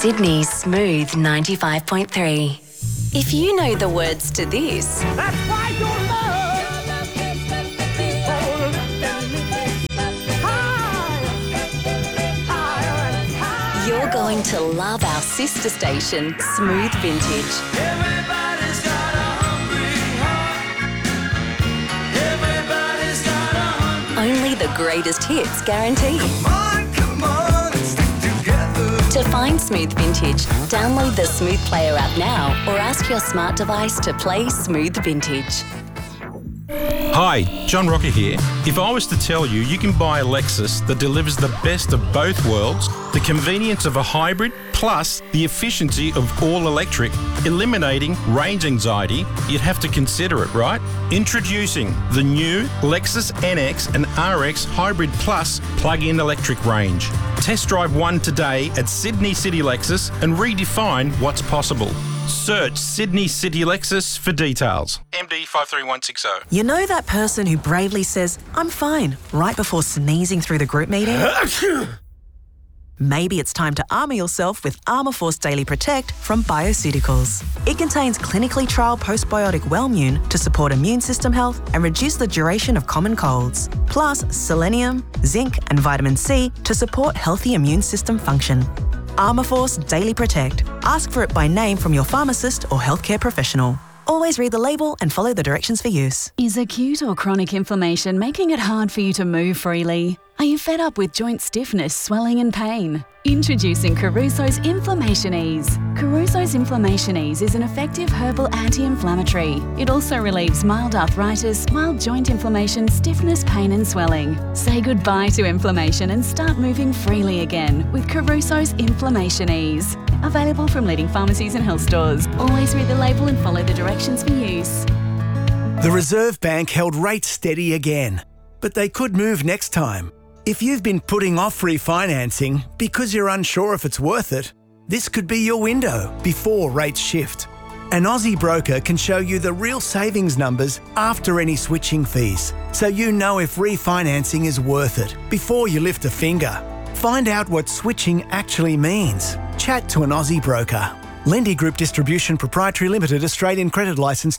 Sydney's Smooth 95.3. If you know the words to this, That's why your love you're going to love our sister station, Smooth Vintage. Everybody's got a hungry heart. Everybody's got a hungry Only the greatest hits guaranteed. Come on, let's stick together. To find Smooth Vintage, download the Smooth Player app now or ask your smart device to play Smooth Vintage. Hi, John Rocker here. If I was to tell you you can buy a Lexus that delivers the best of both worlds, the convenience of a hybrid plus the efficiency of all electric, eliminating range anxiety, you'd have to consider it, right? Introducing the new Lexus NX and RX Hybrid Plus plug-in electric range. Test drive one today at Sydney City Lexus and redefine what's possible. Search Sydney City Lexus for details. MD 53160. You know that person who bravely says, "I'm fine," right before sneezing through the group meeting? Maybe it's time to armour yourself with Armour Force Daily Protect from Bioceuticals. It contains clinically trialled postbiotic Wellmune to support immune system health and reduce the duration of common colds. Plus, selenium, zinc and vitamin C to support healthy immune system function. Armour Force Daily Protect. Ask for it by name from your pharmacist or healthcare professional. Always read the label and follow the directions for use. Is acute or chronic inflammation making it hard for you to move freely? Are you fed up with joint stiffness, swelling and pain? Introducing Caruso's Inflammation Ease. Caruso's Inflammation Ease is an effective herbal anti-inflammatory. It also relieves mild arthritis, mild joint inflammation, stiffness, pain and swelling. Say goodbye to inflammation and start moving freely again with Caruso's Inflammation Ease. Available from leading pharmacies and health stores. Always read the label and follow the directions for use. The Reserve Bank held rates steady again, but they could move next time. If you've been putting off refinancing because you're unsure if it's worth it, this could be your window before rates shift. An Aussie broker can show you the real savings numbers after any switching fees, so you know if refinancing is worth it before you lift a finger. Find out what switching actually means. Chat to an Aussie broker. Lendy Group Distribution Proprietary Limited, Australian Credit Licence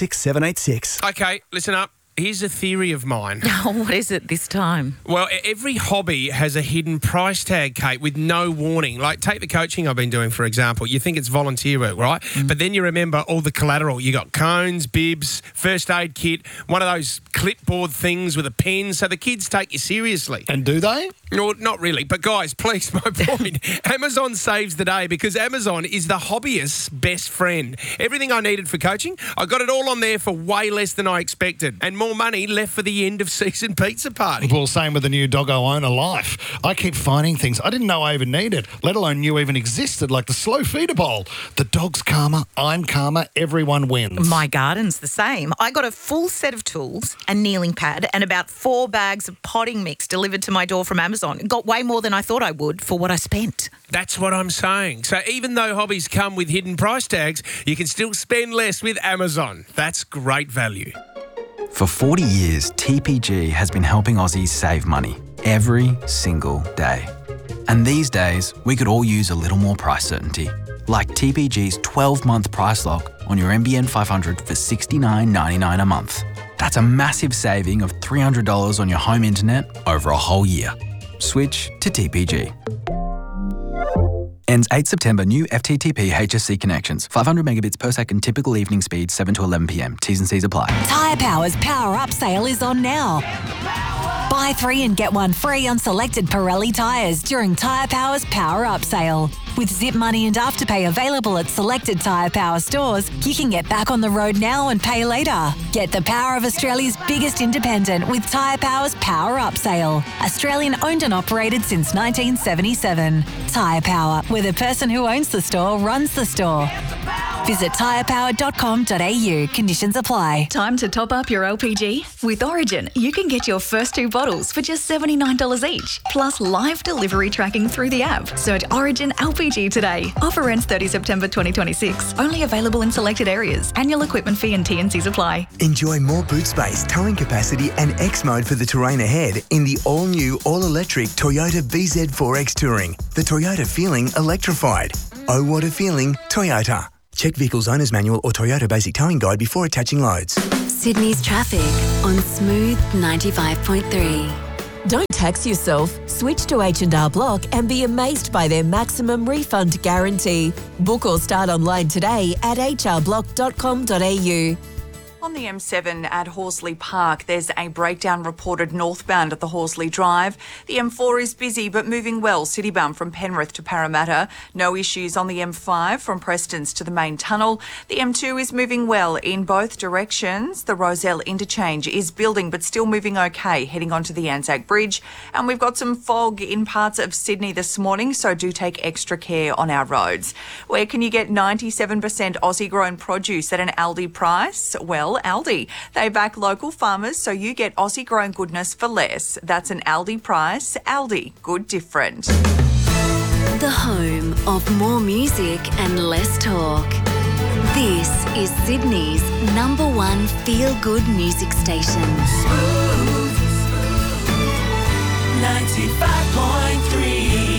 246786. Okay, listen up. Here's a theory of mine. Oh, what is it this time? Well, every hobby has a hidden price tag, Kate, with no warning. Like, take the coaching I've been doing, for example. You think it's volunteer work, right? But then you remember all the collateral. You got cones, bibs, first aid kit, one of those clipboard things with a pen, so the kids take you seriously. And do they? No, not really. But guys, please, my point. Amazon saves the day because Amazon is the hobbyist's best friend. Everything I needed for coaching, I got it all on there for way less than I expected. And more money left for the end of season pizza party. Well, same with the new Doggo Owner Life. I keep finding things I didn't know I even needed, let alone knew even existed, like the slow feeder bowl. The dog's calmer, I'm calmer, everyone wins. My garden's the same. I got a full set of tools, a kneeling pad, and about 4 bags of potting mix delivered to my door from Amazon. It got way more than I thought I would for what I spent. That's what I'm saying. So even though hobbies come with hidden price tags, you can still spend less with Amazon. That's great value. For 40 years, TPG has been helping Aussies save money every single day. And these days, we could all use a little more price certainty, like TPG's 12-month price lock on your NBN 500 for $69.99 a month. That's a massive saving of $300 on your home internet over a whole year. Switch to TPG. Ends 8 September. New FTTP HSC connections. 500 megabits per second. Typical evening speed 7 to 11 p.m. T's and C's apply. Tyre Power's Power Up sale is on now. Buy 3 and get 1 free on selected Pirelli tyres during Tyre Power's Power Up sale. With Zip Money and Afterpay available at selected Tyre Power stores, you can get back on the road now and pay later. Get the power of Australia's biggest independent with Tyre Power's Power Up sale. Australian owned and operated since 1977. Tyre Power, where the person who owns the store runs the store. Visit tyrepower.com.au. Conditions apply. Time to top up your LPG? With Origin, you can get your first 2 bottles for just $79 each, plus live delivery tracking through the app. Search Origin LPG today. Offer ends 30 September 2026. Only available in selected areas. Annual equipment fee and T&Cs apply. Enjoy more boot space, towing capacity and X mode for the terrain ahead in the all-new, all-electric Toyota BZ4X Touring. The Toyota feeling electrified. Oh, what a feeling. Toyota. Check Vehicle's Owner's Manual or Toyota Basic Towing Guide before attaching loads. Sydney's traffic on Smooth 95.3. Don't tax yourself. Switch to H&R Block and be amazed by their maximum refund guarantee. Book or start online today at hrblock.com.au. On the M7 at Horsley Park, there's a breakdown reported northbound at the Horsley Drive. The M4 is busy but moving well citybound from Penrith to Parramatta. No issues on the M5 from Prestons to the main tunnel. The M2 is moving well in both directions. The Rozelle interchange is building but still moving okay heading onto the Anzac Bridge. And we've got some fog in parts of Sydney this morning, so do take extra care on our roads. Where can you get 97% Aussie-grown produce at an Aldi price? Well, Aldi. They back local farmers so you get Aussie-grown goodness for less. That's an Aldi price. Aldi. Good different. The home of more music and less talk. This is Sydney's #1 feel-good music station. 95.3.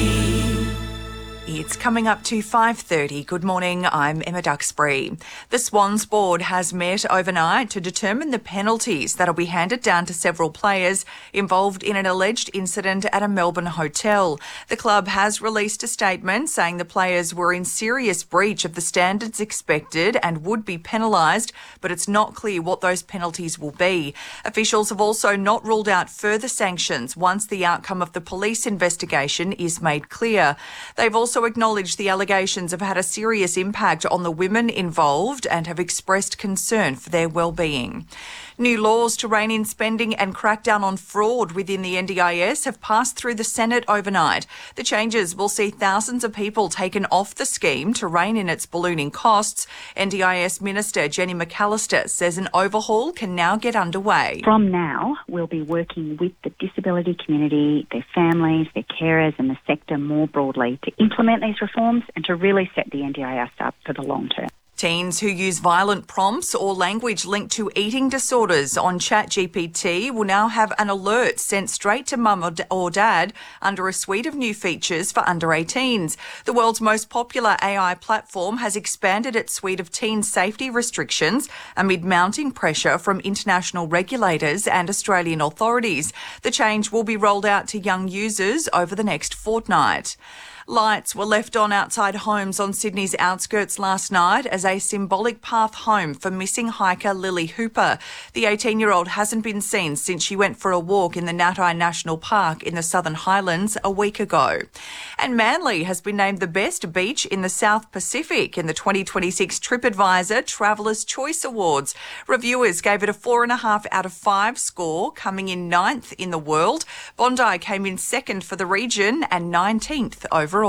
It's coming up to 5:30. Good morning, I'm Emma Duxbury. The Swans board has met overnight to determine the penalties that'll be handed down to several players involved in an alleged incident at a Melbourne hotel. The club has released a statement saying the players were in serious breach of the standards expected and would be penalised, but it's not clear what those penalties will be. Officials have also not ruled out further sanctions once the outcome of the police investigation is made clear. They've also acknowledged the allegations have had a serious impact on the women involved and have expressed concern for their well-being. New laws to rein in spending and crack down on fraud within the NDIS have passed through the Senate overnight. The changes will see thousands of people taken off the scheme to rein in its ballooning costs. NDIS Minister Jenny McAllister says an overhaul can now get underway. From now, we'll be working with the disability community, their families, their carers and the sector more broadly to implement these reforms and to really set the NDIS up for the long term. Teens who use violent prompts or language linked to eating disorders on ChatGPT will now have an alert sent straight to mum or dad under a suite of new features for under 18s. The world's most popular AI platform has expanded its suite of teen safety restrictions amid mounting pressure from international regulators and Australian authorities. The change will be rolled out to young users over the next fortnight. Lights were left on outside homes on Sydney's outskirts last night as a symbolic path home for missing hiker Lily Hooper. The 18-year-old hasn't been seen since she went for a walk in the Nat-i National Park in the Southern Highlands a week ago. And Manly has been named the best beach in the South Pacific in the 2026 TripAdvisor Traveller's Choice Awards. Reviewers gave it a 4.5 out of 5 score, coming in 9th in the world. Bondi came in 2nd for the region and 19th overall.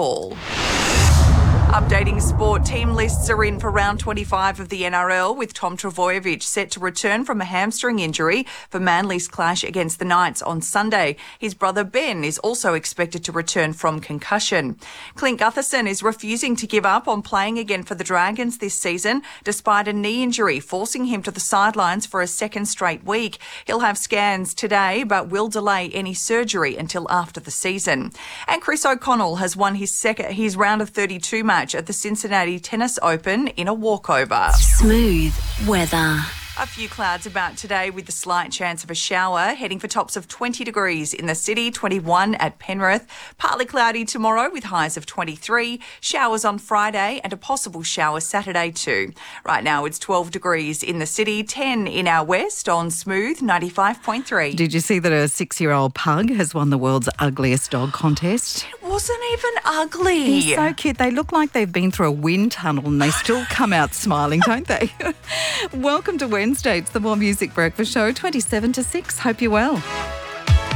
Updating sport, team lists are in for round 25 of the NRL, with Tom Trbojevic set to return from a hamstring injury for Manly's clash against the Knights on Sunday. His brother Ben is also expected to return from concussion. Clint Gutherson is refusing to give up on playing again for the Dragons this season, despite a knee injury forcing him to the sidelines for a second straight week. He'll have scans today, but will delay any surgery until after the season. And Chris O'Connell has won his round of 32 match at the Cincinnati Tennis Open in a walkover. Smooth weather. A few clouds about today with the slight chance of a shower, heading for tops of 20 degrees in the city, 21 at Penrith. Partly cloudy tomorrow with highs of 23, showers on Friday and a possible shower Saturday too. Right now it's 12 degrees in the city, 10 in our west on Smooth 95.3. Did you see that a 6-year-old pug has won the world's ugliest dog contest? It wasn't even ugly. He's so cute. They look like they've been through a wind tunnel and they still come out smiling, don't they? Welcome to Wednesday. It's the More Music Breakfast Show, 27 to 6. Hope you're well.